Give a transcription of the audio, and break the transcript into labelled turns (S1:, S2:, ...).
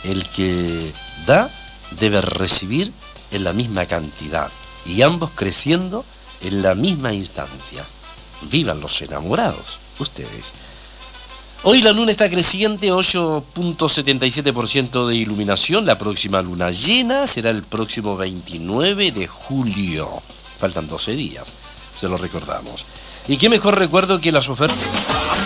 S1: El que da debe recibir en la misma cantidad y ambos creciendo en la misma instancia. ¡Vivan los enamorados! Ustedes. Hoy la luna está creciente, 8.77% de iluminación. La próxima luna llena será el próximo 29 de julio. Faltan 12 días, se lo recordamos. Y qué mejor recuerdo que las ofertas...